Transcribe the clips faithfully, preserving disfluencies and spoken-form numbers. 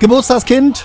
Geburtstagskind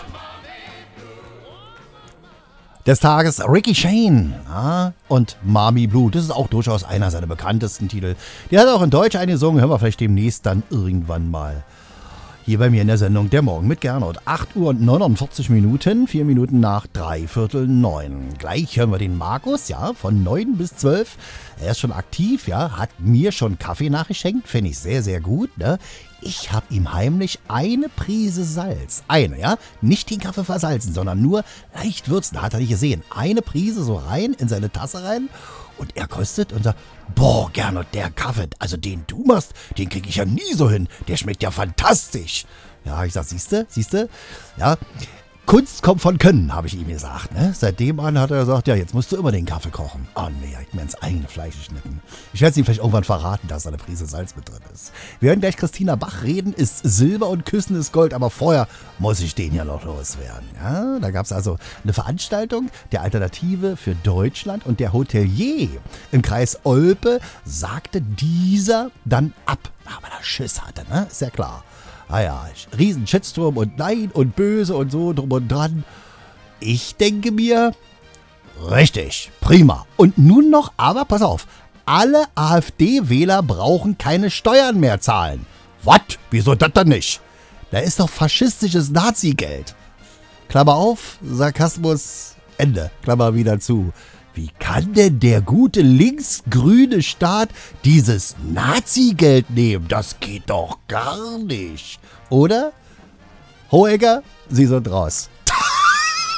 des Tages, Ricky Shane, ja, und Mami Blue. Das ist auch durchaus einer seiner bekanntesten Titel. Der hat auch in Deutsch eingesungen. Hören wir vielleicht demnächst dann irgendwann mal. Hier bei mir in der Sendung Der Morgen mit Gernot. acht Uhr und neunundvierzig Minuten, vier Minuten nach dreiviertel neun. Gleich hören wir den Markus, ja, von neun bis zwölf. Er ist schon aktiv, ja, hat mir schon Kaffee nachgeschenkt. Finde ich sehr, sehr gut, ne? Ich habe ihm heimlich eine Prise Salz, eine, ja, nicht den Kaffee versalzen, sondern nur leicht würzen. Hat er nicht gesehen. Eine Prise so rein in seine Tasse rein und er kostet und sagt, boah, Gernot, der Kaffee, also den du machst, den kriege ich ja nie so hin. Der schmeckt ja fantastisch. Ja, ich sag, siehste, siehste, ja. Kunst kommt von Können, habe ich ihm gesagt. Ne? Seitdem an hat er gesagt, ja, jetzt musst du immer den Kaffee kochen. Oh nee, ich hab mir ins eigene Fleisch geschnitten. Ich werde es ihm vielleicht irgendwann verraten, dass da eine Prise Salz mit drin ist. Wir werden gleich Christina Bach reden, ist Silber und Küssen ist Gold, aber vorher muss ich den ja noch loswerden. Ja? Da gab es also eine Veranstaltung der Alternative für Deutschland und der Hotelier im Kreis Olpe sagte dieser dann ab. Aber er Schiss hatte, ne? Ist ja klar. Ah ja, riesen Shitstorm und nein und böse und so drum und dran. Ich denke mir, richtig, prima. Und nun noch, aber pass auf, alle AfD-Wähler brauchen keine Steuern mehr zahlen. Was? Wieso das dann nicht? Da ist doch faschistisches Nazi-Geld. Klammer auf, Sarkasmus, Ende, Klammer wieder zu. Wie kann denn der gute linksgrüne Staat dieses Nazi-Geld nehmen? Das geht doch gar nicht. Oder? Hohecker, Sie sind raus.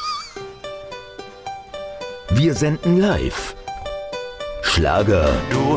Wir senden live. Schlager. Du